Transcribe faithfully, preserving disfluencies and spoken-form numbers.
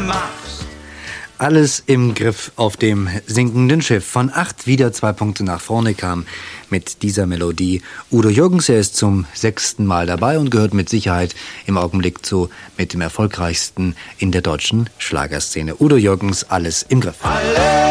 machst. Alles im Griff auf dem sinkenden Schiff. Von acht wieder zwei Punkte nach vorne kam mit dieser Melodie Udo Jürgens. Er ist zum sechsten Mal dabei und gehört mit Sicherheit im Augenblick zu mit dem erfolgreichsten in der deutschen Schlagerszene. Udo Jürgens, Alles im Griff. Alles